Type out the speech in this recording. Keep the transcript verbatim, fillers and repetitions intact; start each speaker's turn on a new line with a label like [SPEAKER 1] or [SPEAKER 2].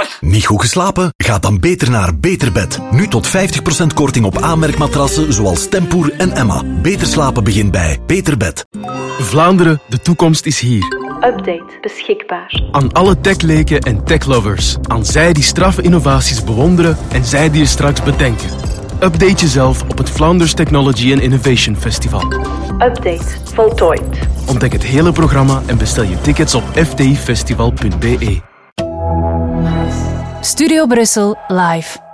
[SPEAKER 1] Niet goed geslapen? Ga dan beter naar Beterbed. Nu tot vijftig procent korting op aanmerkmatrassen zoals Tempoer en Emma. Beter slapen begint bij Beterbed.
[SPEAKER 2] Vlaanderen, de toekomst is hier.
[SPEAKER 3] Update beschikbaar.
[SPEAKER 2] Aan alle techleken en techlovers. Aan zij die straffe innovaties bewonderen en zij die je straks bedenken. Update jezelf op het Flanders Technology and Innovation Festival.
[SPEAKER 3] Update voltooid.
[SPEAKER 2] Ontdek het hele programma en bestel je tickets op f t i festival punt b e.
[SPEAKER 4] Studio Brussel live.